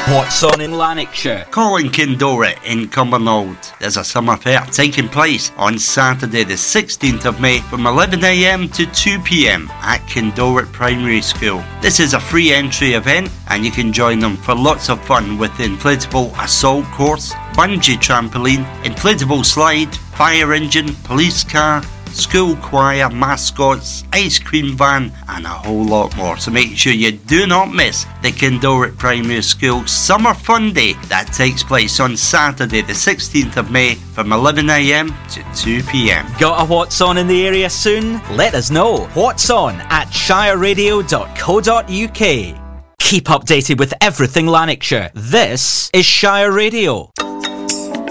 What's on in Lanarkshire? Colin Kindora in Cumbernauld. There's a summer fair taking place on Saturday the 16th of May from 11am to 2pm at Kindora Primary School. This is a free entry event and you can join them for lots of fun with the inflatable assault course, bungee trampoline, inflatable slide, fire engine, police car, school choir, mascots, ice cream van and a whole lot more. So make sure you do not miss the Kindora Primary School Summer Fun Day that takes place on Saturday the 16th of May from 11am to 2pm. Got a What's On in the area soon? Let us know. What's On at shireradio.co.uk. Keep updated with everything Lanarkshire. This is Shire Radio.